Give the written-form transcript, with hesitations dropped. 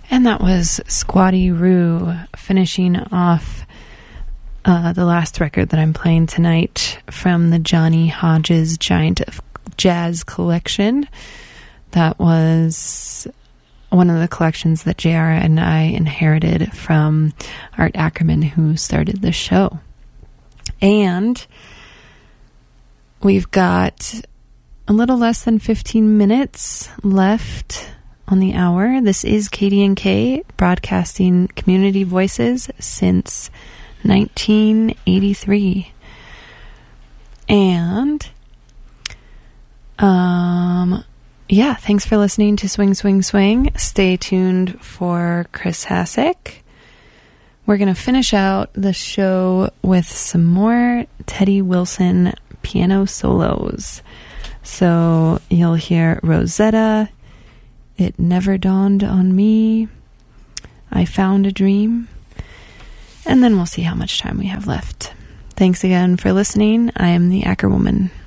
And that was Squatty Roo finishing off the last record that I'm playing tonight from the Johnny Hodges Giant of Jazz collection. That was one of the collections that JR and I inherited from Art Ackerman, who started the show. And we've got a little less than 15 minutes left on the hour. This is KDNK, broadcasting community voices since 1983. And yeah, thanks for listening to Swing, Swing, Swing. Stay tuned for Chris Hasek. We're going to finish out the show with some more Teddy Wilson piano solos. So you'll hear Rosetta, It Never Dawned on Me, I Found a Dream, and then we'll see how much time we have left. Thanks again for listening. I am the Ackerwoman.